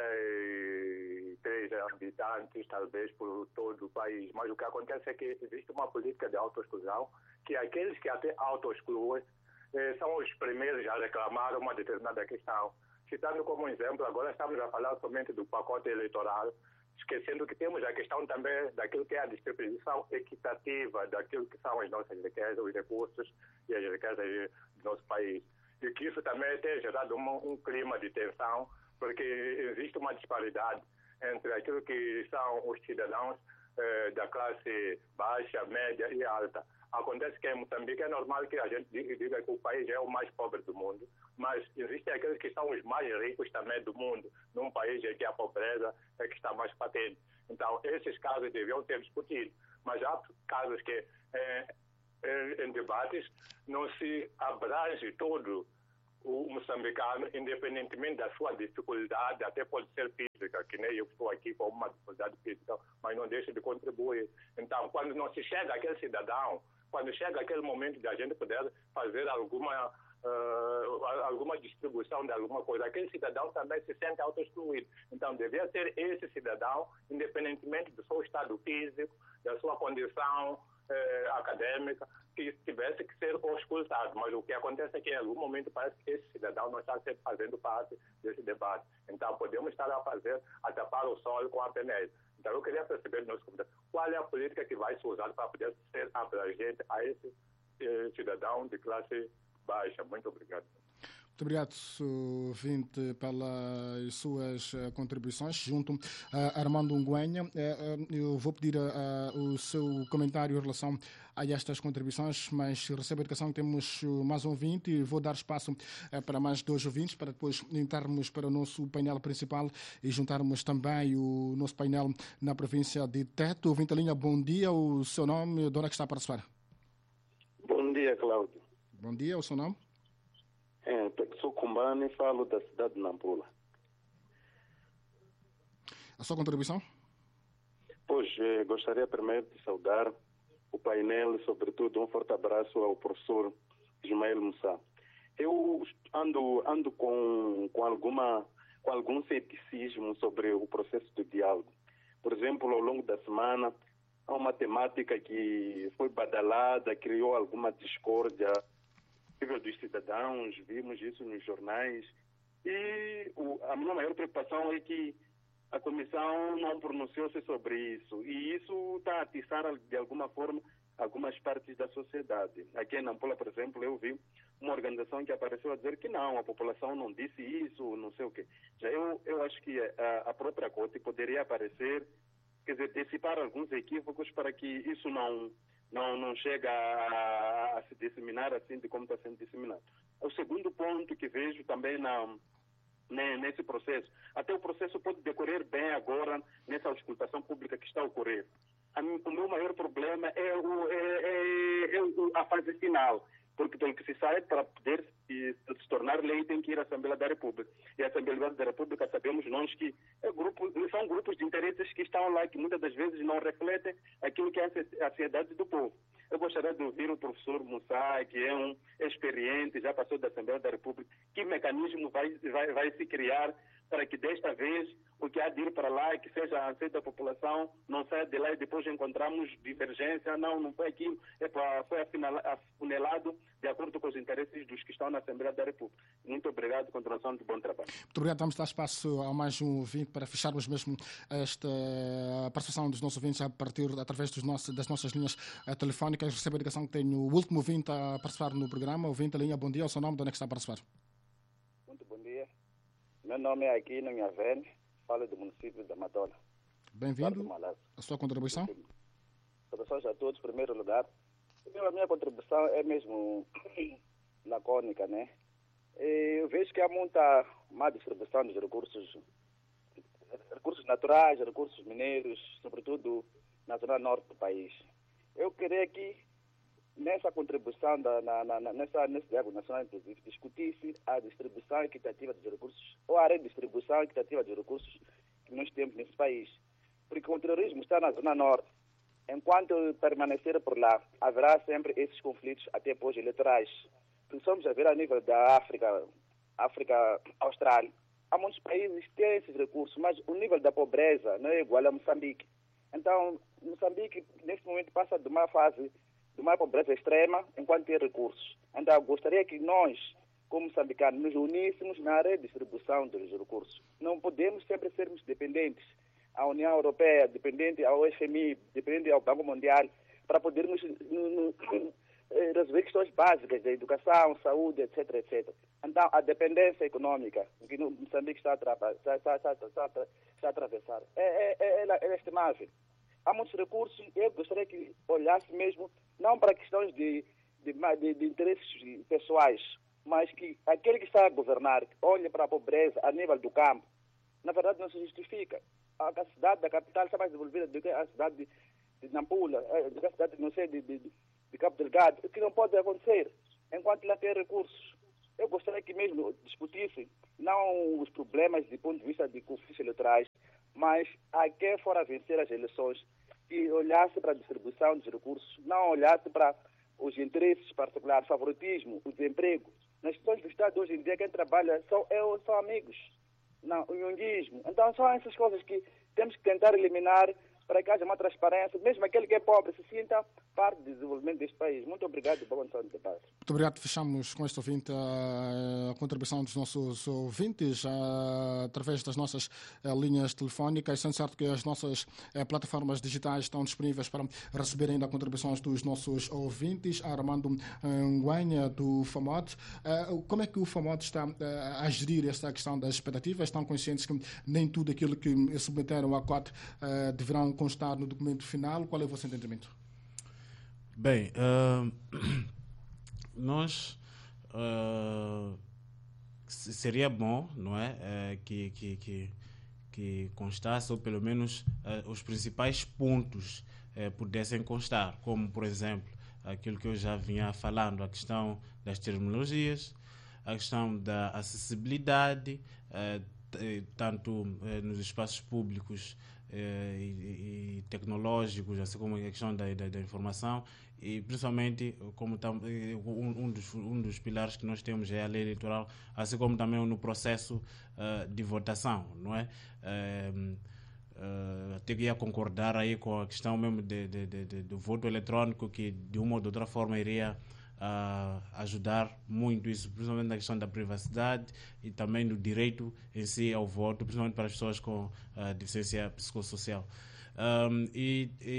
K: e três habitantes, talvez, por todo o país. Mas o que acontece é que existe uma política de autoexclusão, que aqueles que até autoexcluem eh, são os primeiros a reclamar uma determinada questão. Citando como exemplo, agora estamos a falar somente do pacote eleitoral, esquecendo que temos a questão também daquilo que é a distribuição equitativa daquilo que são as nossas riquezas, os recursos e as riquezas do nosso país. E que isso também tem gerado um, um clima de tensão, porque existe uma disparidade entre aquilo que são os cidadãos eh, da classe baixa, média e alta. Acontece que em Moçambique é normal que a gente diga que o país é o mais pobre do mundo, mas existem aqueles que são os mais ricos também do mundo, num país em que a pobreza é que está mais patente. Então, esses casos deviam ser discutidos, mas há casos que é, é, em debates não se abrange todo o moçambicano, independentemente da sua dificuldade, até pode ser física, que nem eu estou aqui com uma dificuldade física, mas não deixa de contribuir. Então, quando não se chega àquele cidadão, quando chega aquele momento de a gente poder fazer alguma, uh, alguma distribuição de alguma coisa, aquele cidadão também se sente auto-excluído. Então, devia ser esse cidadão, independentemente do seu estado físico, da sua condição eh, acadêmica, que tivesse que ser auscultado. Mas o que acontece é que em algum momento parece que esse cidadão não está fazendo parte desse debate. Então podemos estar a fazer, a tapar o sol com a peneira. Então eu queria perceber nos comentários qual é a política que vai ser usada para poder ser abrangente a esse eh, cidadão de classe baixa. Muito obrigado.
B: Muito obrigado, ouvinte, pelas suas uh, contribuições. Junto a uh, Armando Unguenha, uh, uh, eu vou pedir uh, uh, o seu comentário em relação a estas contribuições, mas recebo a indicação que temos uh, mais um ouvinte e vou dar espaço uh, para mais dois ouvintes, para depois entrarmos para o nosso painel principal e juntarmos também o nosso painel na província de Teto. Ouvinte, a linha, bom dia, o seu nome, de onde é que está a participar?
L: Bom dia, Cláudio.
B: Bom dia, o seu nome?
L: É, sou Cumbane e falo da cidade de Nampula.
B: A sua contribuição?
L: Pois, eh, gostaria primeiro de saudar o painel e, sobretudo, um forte abraço ao professor Ismael Moussa. Eu ando, ando com, com, alguma, com algum ceticismo sobre o processo de diálogo. Por exemplo, ao longo da semana, há uma temática que foi badalada, criou alguma discórdia nível dos cidadãos, vimos isso nos jornais, e o, a minha maior preocupação é que a comissão não pronunciou-se sobre isso, e isso está a atiçar de alguma forma algumas partes da sociedade. Aqui em Nampula, por exemplo, eu vi uma organização que apareceu a dizer que não, a população não disse isso, não sei o quê. Já eu, eu acho que a, a própria Corte poderia aparecer, quer dizer, dissipar alguns equívocos para que isso não... Não, não chega a, a se disseminar assim de como está sendo disseminado. O segundo ponto que vejo também na, né, nesse processo, até o processo pode decorrer bem agora nessa auscultação pública que está a ocorrer. A, o meu maior problema é, o, é, é, é a fase final, porque pelo que se sabe, para poder se, se tornar lei tem que ir à Assembleia da República. E a Assembleia da República sabemos nós que é grupo, são grupos de interesses que estão lá, que muitas das vezes não refletem aquilo que é a ansiedade do povo. Eu gostaria de ouvir o professor Moussa, que é um experiente, já passou da Assembleia da República, que mecanismo vai, vai, vai se criar para que desta vez o que há de ir para lá e que seja aceito da população, não saia de lá e depois encontramos divergência, não, não foi aquilo, é para, foi afunilado de acordo com os interesses dos que estão na Assembleia da República. Muito obrigado, continuação de bom trabalho.
B: Muito obrigado, vamos dar espaço a mais um ouvinte para fecharmos mesmo esta participação dos nossos ouvintes a partir, através dos nossos, das nossas linhas telefónicas. Recebo a indicação que tenho o último ouvinte a participar no programa. Ouvinte, a linha, bom dia, o seu nome, de onde é que está a participar?
M: Muito bom dia. Meu nome é Aquino Minhavene, falo do município da Madonna.
B: Bem-vindo. A sua contribuição?
M: Saudações a todos, em primeiro lugar. A minha contribuição é mesmo lacônica, né? Eu vejo que há muita má distribuição dos recursos, recursos naturais, recursos mineiros, sobretudo na zona norte do país. Eu queria que nessa contribuição, da, na, na, nessa, nesse diálogo nacional, inclusive, discutisse a distribuição equitativa dos recursos, ou a redistribuição equitativa dos recursos que nós temos nesse país. Porque o terrorismo está na zona norte. Enquanto permanecer por lá, haverá sempre esses conflitos até pós-eleitorais. Se somos a ver a nível da África, África Austral, há muitos países que têm esses recursos, mas o nível da pobreza não é igual a Moçambique. Então, Moçambique, nesse momento, passa de uma fase de uma pobreza extrema enquanto tem recursos. Então, eu gostaria que nós, como moçambicanos, nos uníssemos na redistribuição dos recursos. Não podemos sempre sermos dependentes à União Europeia, dependente ao F M I, dependente ao Banco Mundial, para podermos no, no, resolver questões básicas da educação, saúde, etc, etcétera. Então, a dependência econômica que no Moçambique está a, está, está, está, está, está a atravessar é, é, é, é estimável.
I: há muitos recursos. Eu gostaria que olhasse mesmo, não para questões de, de, de, de interesses pessoais, mas que aquele que está a governar olhe para a pobreza a nível do campo. Na verdade, não se justifica. A cidade da capital está mais desenvolvida do que a cidade de, de Nampula, do que a cidade, não sei, de, de, de Cabo Delgado, o que não pode acontecer enquanto lá tem recursos. Eu gostaria que mesmo discutissem não os problemas do ponto de vista de conflitos eleitorais, mas a quem for a vencer as eleições, que olhasse para a distribuição dos recursos, não olhasse para os interesses particulares, favoritismo, o desemprego. Nas questões do Estado hoje em dia, quem trabalha são, eu, são amigos, não, o nhonguismo. Então são essas coisas que temos que tentar eliminar para que haja uma transparência, mesmo aquele que é pobre se sinta parte do desenvolvimento deste país. Muito obrigado e boa noite de debate.
B: Muito obrigado. Fechamos com este ouvinte a contribuição dos nossos ouvintes a, através das nossas a, linhas telefónicas. Sendo certo que as nossas a, plataformas digitais estão disponíveis para receber ainda contribuições dos nossos ouvintes. Armando Nguenha, do FAMOD. Uh, como é que o FAMOD está uh, a gerir esta questão das expectativas? Estão conscientes que nem tudo aquilo que submeteram à C O T uh, deverão constar no documento final? Qual é o vosso entendimento?
N: Bem, uh, nós uh, seria bom, não é, uh, que, que, que, que constasse, ou pelo menos uh, os principais pontos uh, pudessem constar, como, por exemplo, aquilo que eu já vinha falando, a questão das terminologias, a questão da acessibilidade, uh, t- tanto uh, nos espaços públicos uh, e, e tecnológicos, assim como a questão da, da, da informação, e principalmente como tam, um, um, dos, um dos pilares que nós temos é a lei eleitoral, assim como também no processo uh, de votação, não é? Uh, uh, até que ia concordar aí com a questão mesmo de, de, de, de, do voto eletrônico, que de uma ou de outra forma iria uh, ajudar muito isso, principalmente na questão da privacidade e também do direito em si ao voto, principalmente para as pessoas com uh, deficiência psicossocial. Um, e, e,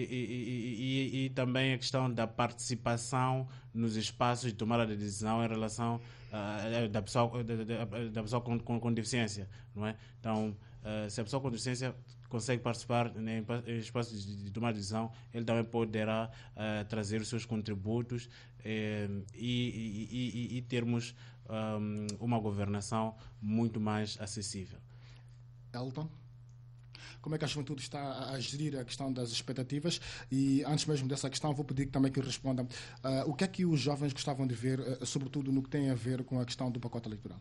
N: e, e, e também a questão da participação nos espaços de tomada de decisão em relação uh, da pessoa, da, da, da pessoa com, com, com deficiência, não é? Então, uh, se a pessoa com deficiência consegue participar em, em espaços de, de tomada de decisão, ele também poderá uh, trazer os seus contributos eh, e, e, e, e termos um, uma governação muito mais acessível.
B: Elton? Como é que a juventude está a gerir a questão das expectativas? E antes mesmo dessa questão, vou pedir também que respondam uh, o que é que os jovens gostavam de ver, uh, sobretudo no que tem a ver com a questão do pacote eleitoral?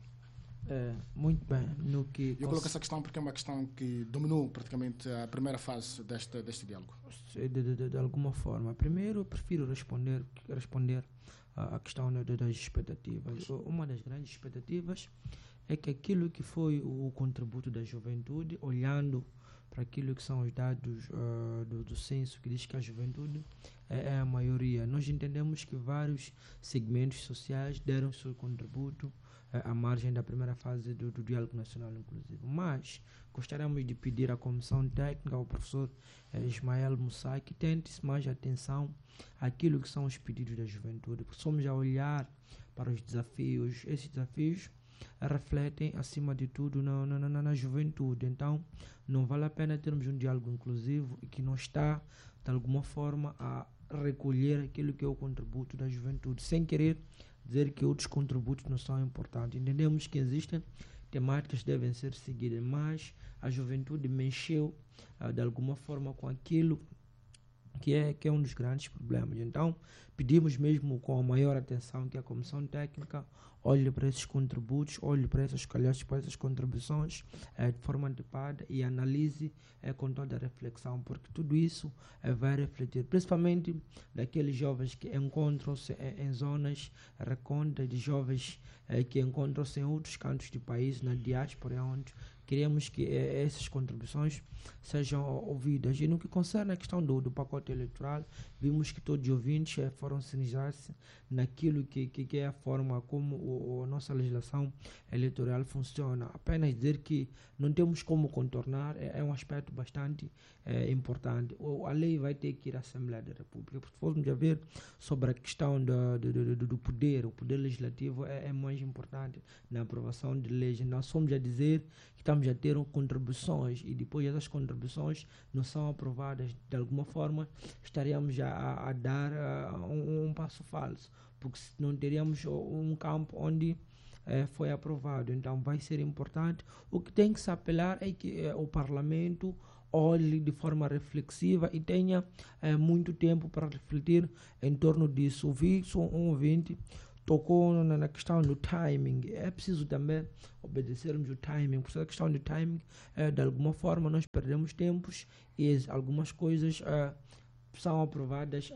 O: É, muito bem. No que
B: Eu coloco essa questão porque é uma questão que dominou praticamente a primeira fase deste, deste diálogo.
O: De, de, de, de alguma forma. Primeiro, eu prefiro responder, responder à questão de, das expectativas. Uma das grandes expectativas é que aquilo que foi o contributo da juventude, olhando para aquilo que são os dados uh, do, do censo, que diz que a juventude é, é a maioria. Nós entendemos que vários segmentos sociais deram seu contributo uh, à margem da primeira fase do, do Diálogo Nacional Inclusivo. Mas gostaríamos de pedir à Comissão Técnica, ao professor uh, Ismael Mussai, que tente mais atenção àquilo que são os pedidos da juventude, porque somos a olhar para os desafios. Esses desafios refletem, acima de tudo, na, na, na, na juventude. Então, não vale a pena termos um diálogo inclusivo e que não está, de alguma forma, a recolher aquilo que é o contributo da juventude, sem querer dizer que outros contributos não são importantes. Entendemos que existem temáticas que devem ser seguidas, mas a juventude mexeu, uh, de alguma forma, com aquilo que é, que é um dos grandes problemas. Então, pedimos mesmo com a maior atenção que a Comissão Técnica olhe para esses contributos, olhe para essas, calhas, para essas contribuições eh, de forma antecipada e analise eh, com toda a reflexão, porque tudo isso eh, vai refletir, principalmente daqueles jovens que encontram-se eh, em zonas recônditas, de jovens eh, que encontram-se em outros cantos do país, na diáspora, onde queremos que eh, essas contribuições sejam ouvidas. E no que concerne a questão do, do pacote eleitoral, vimos que todos os ouvintes eh, foram sinalizar-se naquilo que, que, que é a forma como o, a nossa legislação eleitoral funciona. Apenas dizer que não temos como contornar é, é um aspecto bastante é, importante. O, a lei vai ter que ir à Assembleia da República, porque se formos a ver sobre a questão do, do, do, do poder, o poder legislativo é, é mais importante na aprovação de leis. Nós somos a dizer que estamos estamos a ter contribuições e depois essas contribuições não são aprovadas de alguma forma, estaríamos a, a dar uh, um, um passo falso, porque não teríamos um campo onde uh, foi aprovado. Então vai ser importante. O que tem que se apelar é que uh, o Parlamento olhe de forma reflexiva e tenha uh, muito tempo para refletir em torno disso. Vi um ouvinte tocou na, na questão do timing. É preciso também obedecermos o timing, porque a questão do timing, é, de alguma forma, nós perdemos tempos e as, algumas coisas é, são aprovadas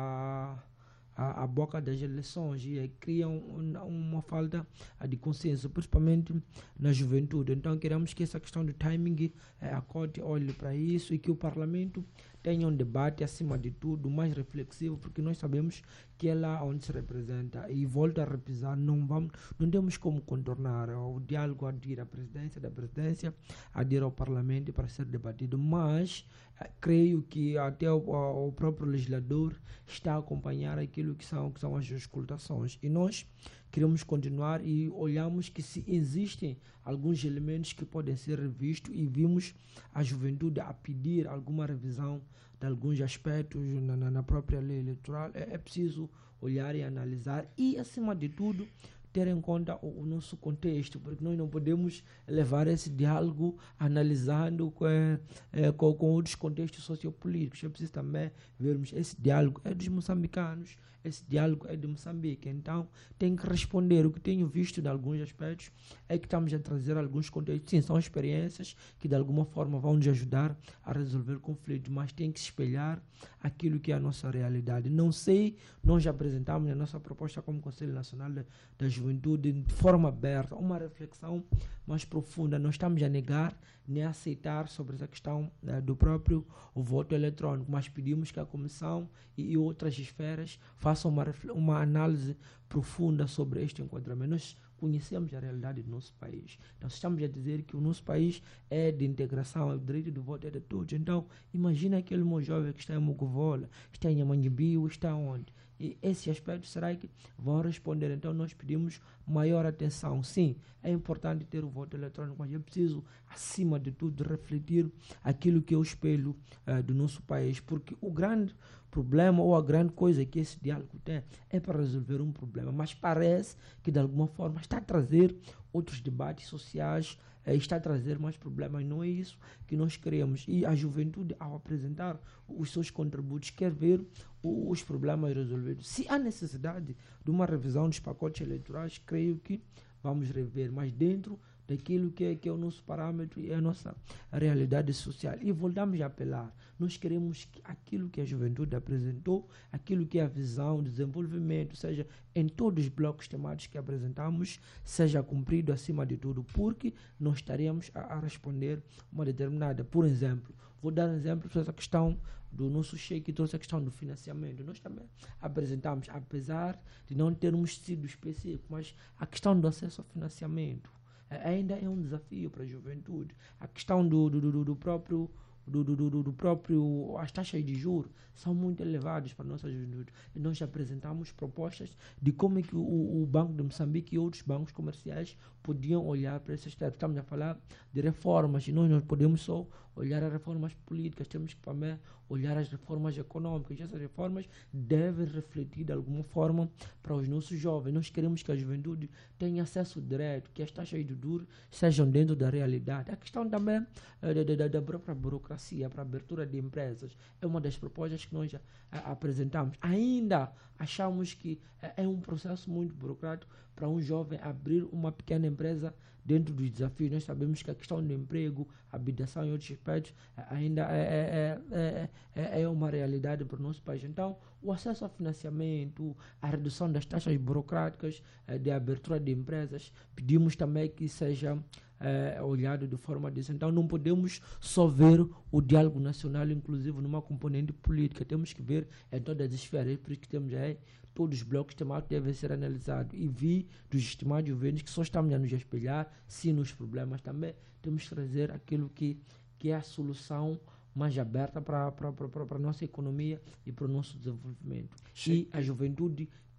O: a, a, a boca das eleições e é, criam uma, uma falta de consciência, principalmente na juventude. Então, queremos que essa questão do timing é, a Corte olhe para isso e que o Parlamento tenha um debate, acima de tudo, mais reflexivo, porque nós sabemos que é lá onde se representa. E volto a repisar, não, vamos, não temos como contornar o diálogo adir à presidência, da presidência, adir ao Parlamento para ser debatido, mas eh, creio que até o, o próprio legislador está a acompanhar aquilo que são, que são as auscultações. E nós queremos continuar e olhamos que se existem alguns elementos que podem ser revistos e vimos a juventude a pedir alguma revisão de alguns aspectos na, na, na própria lei eleitoral, é, é preciso olhar e analisar e, acima de tudo, ter em conta o, o nosso contexto, porque nós não podemos levar esse diálogo analisando com, é, com, com outros contextos sociopolíticos. É preciso também vermos esse diálogo é dos moçambicanos, esse diálogo é de Moçambique. Então, tem que responder. O que tenho visto em alguns aspectos é que estamos a trazer alguns contextos. Sim, são experiências que de alguma forma vão nos ajudar a resolver conflitos, mas tem que se espelhar aquilo que é a nossa realidade. Não sei, nós já apresentamos na nossa proposta como Conselho Nacional da, da Juventude, de forma aberta, uma reflexão mais profunda. Nós estamos a negar nem a aceitar sobre essa questão eh, do próprio o voto eletrônico, mas pedimos que a Comissão e, e outras esferas façam uma, uma análise profunda sobre este enquadramento. Nós conhecemos a realidade do nosso país. Então, estamos a dizer que o nosso país é de integração, o direito do voto é de todos. Então, imagina aquele meu jovem que está em Mugovola, está em Amanhibio, está onde? E esse aspecto, será que vão responder? Então, nós pedimos maior atenção. Sim, é importante ter o voto eletrônico, mas é preciso, acima de tudo, refletir aquilo que é o espelho uh, do nosso país, porque o grande problema ou a grande coisa que esse diálogo tem é para resolver um problema, mas parece que de alguma forma está a trazer outros debates sociais, eh, está a trazer mais problemas. Não é isso que nós queremos. E a juventude, ao apresentar os seus contributos, quer ver o, os problemas resolvidos. Se há necessidade de uma revisão dos pacotes eleitorais, creio que vamos rever, mas dentro daquilo que é, que é o nosso parâmetro e a nossa realidade social. E voltamos a apelar. Nós queremos que aquilo que a juventude apresentou, aquilo que é a visão, o desenvolvimento, seja em todos os blocos temáticos que apresentamos, seja cumprido acima de tudo, porque nós estaremos a, a responder uma determinada. Por exemplo, vou dar um exemplo sobre essa questão do nosso cheque, que trouxe a questão do financiamento. Nós também apresentamos, apesar de não termos sido específicos, mas a questão do acesso ao financiamento ainda é um desafio para a juventude. A questão do, do, do, do próprio do, do, do, do próprio as taxas de juros são muito elevadas para a nossa juventude. E nós apresentamos propostas de como é que o, o Banco de Moçambique e outros bancos comerciais podiam olhar para esses temas. Estamos a falar de reformas e nós não podemos só olhar as reformas políticas, temos que também olhar as reformas econômicas. E essas reformas devem refletir de alguma forma para os nossos jovens. Nós queremos que a juventude tenha acesso direto, que as taxas de juros sejam dentro da realidade. A questão também é, da, da, da própria burocracia para a abertura de empresas é uma das propostas que nós já a, apresentamos. Ainda achamos que é, é um processo muito burocrático para um jovem abrir uma pequena empresa dentro dos desafios. Nós sabemos que a questão do emprego, habitação e outros aspectos ainda é, é, é, é, é uma realidade para o nosso país. Então, o acesso ao financiamento, a redução das taxas burocráticas de abertura de empresas, pedimos também que seja é, olhado de forma disso. Então, não podemos só ver o diálogo nacional, inclusive numa componente política. Temos que ver em todas as esferas, por isso que temos aí todos os blocos temáticos devem ser analisados e vi dos estimados governos que só estamos a nos espelhar, sim, nos problemas também. Temos que trazer aquilo que, que é a solução mais aberta para a nossa economia e para o nosso desenvolvimento. Sim. E a juventude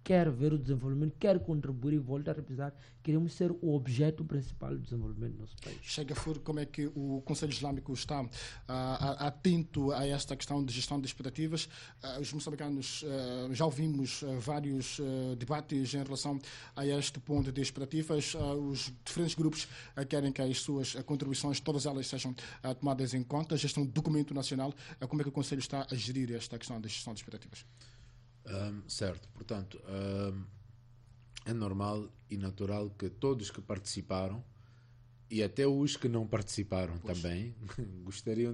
O: quer ver o desenvolvimento, quer contribuir e volta a repisar. Queremos ser o objeto principal do desenvolvimento do nosso país.
B: Chega Fur, como é que o Conselho Islâmico está uh, atento a esta questão de gestão de expectativas? Uh, os moçambicanos, uh, já ouvimos uh, vários uh, debates em relação a este ponto de expectativas. Uh, os diferentes grupos uh, querem que as suas uh, contribuições, todas elas sejam uh, tomadas em conta. Gestão um documento nacional. Uh, como é que o Conselho está a gerir esta questão da gestão de expectativas?
A: Um, certo, portanto, um, é normal e natural que todos que participaram e até os que não participaram pois. também gostariam